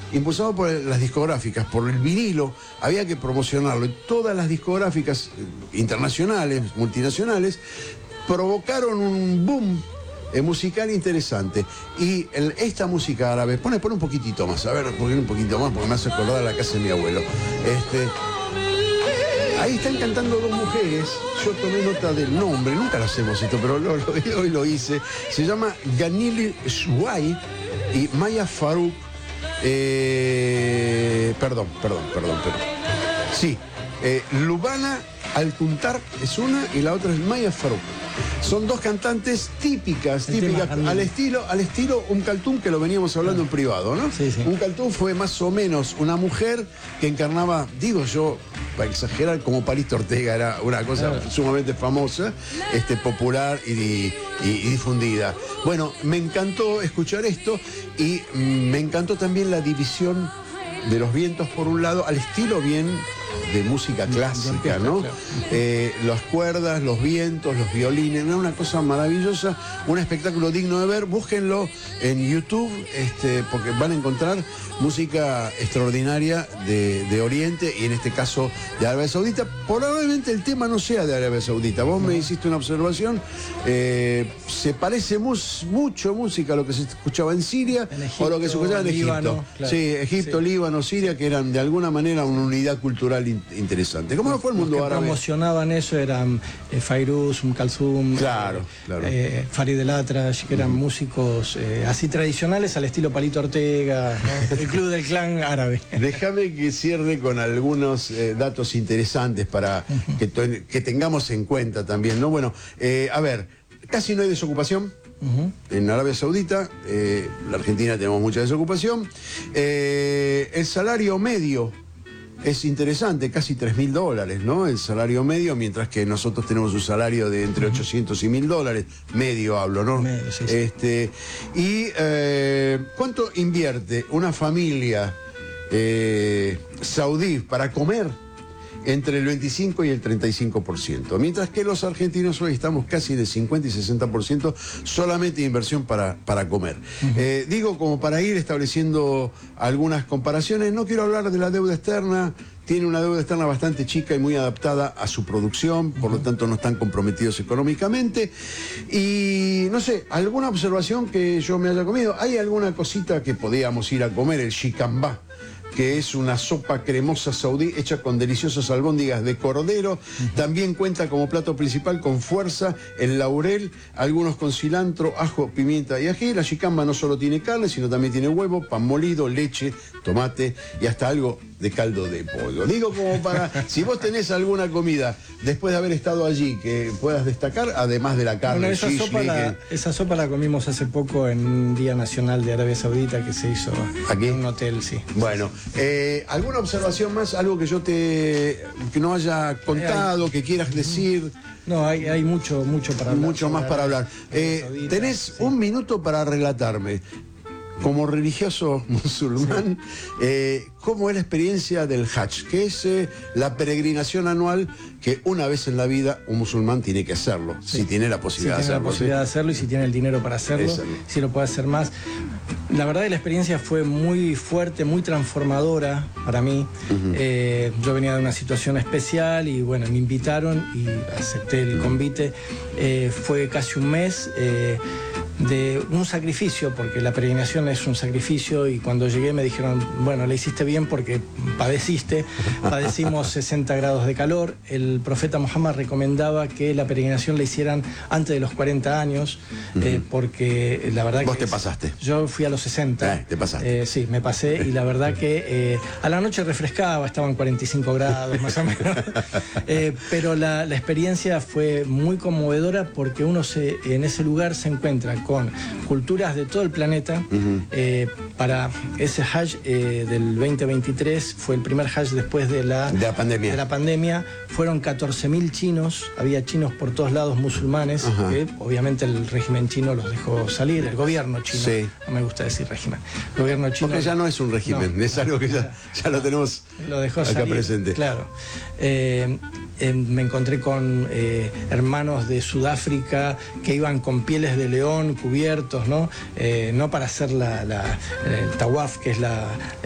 impulsado por las discográficas, por el vinilo, había que promocionarlo. Y todas las discográficas internacionales, multinacionales, provocaron un boom musical interesante. Y esta música árabe, pone un poquitito más, a ver, un poquito más, porque me hace acordar a la casa de mi abuelo. Ahí están cantando dos mujeres, yo tomé nota del nombre, nunca lo hacemos esto, pero hoy lo hice. Se llama Ganili Shuay y Maya Farouk. Perdón. Sí, Lubana Al-Kuntar es una y la otra es Maya Farouk. Son dos cantantes típicas, al estilo Kalthum, que lo veníamos hablando en privado, ¿no? Sí. Kalthum fue más o menos una mujer que encarnaba, digo yo, para exagerar, como Palito Ortega, era una cosa sumamente famosa, popular y difundida. Bueno, me encantó escuchar esto y me encantó también la división de los vientos por un lado, al estilo bien de música clásica, ¿no? Las cuerdas, los vientos, los violines, una cosa maravillosa, un espectáculo digno de ver. Búsquenlo en YouTube, porque van a encontrar música extraordinaria de Oriente y en este caso de Arabia Saudita. Probablemente el tema no sea de Arabia Saudita. Vos me hiciste una observación, se parece mucho música a lo que se escuchaba en Siria, en Egipto, o lo que se escuchaba en Líbano, Egipto. claro. Sí, Egipto, Líbano, Siria, que eran de alguna manera una unidad cultural interesante. ¿Cómo no fue el mundo los que árabe? Promocionaban eso eran Fairuz, Kalthum, Claro. Farid El Atrash, que eran músicos así tradicionales al estilo Palito Ortega, ¿no? El Club del Clan árabe. Déjame que cierre con algunos datos interesantes para que tengamos en cuenta también, ¿no? Bueno, a ver, casi no hay desocupación. En Arabia Saudita, la Argentina tenemos mucha desocupación. El salario medio es interesante, casi $3.000, ¿no? El salario medio, mientras que nosotros tenemos un salario de entre 800 y $1.000, medio hablo, ¿no? Medio, sí. ¿Cuánto invierte una familia saudí para comer? Entre el 25 y el 35%, mientras que los argentinos hoy estamos casi de 50 y 60% solamente de inversión para comer. Digo, como para ir estableciendo algunas comparaciones, no quiero hablar de la deuda externa. Tiene una deuda externa bastante chica y muy adaptada a su producción, por lo tanto no están comprometidos económicamente. Y no sé, alguna observación que yo me haya comido. ¿Hay alguna cosita que podíamos ir a comer? El shikambá, que es una sopa cremosa saudí hecha con deliciosas albóndigas de cordero. También cuenta como plato principal con fuerza el laurel, algunos con cilantro, ajo, pimienta y ají. La shikamba no solo tiene carne, sino también tiene huevo, pan molido, leche, tomate y hasta algo de caldo de pollo. Digo, como para, si vos tenés alguna comida después de haber estado allí que puedas destacar, además de la carne. Bueno, esa sopa la comimos hace poco en un Día Nacional de Arabia Saudita que se hizo ¿aquí? En un hotel, sí. Bueno, ¿alguna observación más? ¿Algo que yo que no haya contado, que quieras decir? No, hay mucho para hablar. Mucho más para hablar. Tenés un minuto para relatarme, como religioso musulmán, ¿cómo es la experiencia del Hajj? Que es la peregrinación anual que una vez en la vida un musulmán tiene que hacerlo, si tiene la posibilidad de hacerlo. Si tiene la posibilidad de hacerlo y si tiene el dinero para hacerlo, si lo puede hacer más. La verdad que la experiencia fue muy fuerte, muy transformadora para mí. Yo venía de una situación especial y bueno, me invitaron y acepté el convite. Fue casi un mes de un sacrificio, porque la peregrinación es un sacrificio, y cuando llegué me dijeron, bueno, le hiciste bien porque padecimos 60 grados de calor. El profeta Muhammad recomendaba que la peregrinación la hicieran antes de los 40 años, porque la verdad ¿Vos te pasaste? Yo fui a los 60. ¿Te pasaste? Sí, me pasé, y la verdad que a la noche refrescaba, estaban 45 grados más o menos, pero la experiencia fue muy conmovedora, porque uno en ese lugar se encuentra con culturas de todo el planeta. Para ese Hajj del 2023, fue el primer Hajj después de la pandemia. Fueron 14.000 chinos, había chinos por todos lados, musulmanes, que obviamente el régimen chino los dejó salir, el gobierno chino, no me gusta decir régimen, el gobierno chino. Porque ya no es un régimen, es algo que ya lo tenemos dejó acá salir, presente. Claro. Me encontré con hermanos de Sudáfrica que iban con pieles de león cubiertos, ¿no? No para hacer el tawaf, que es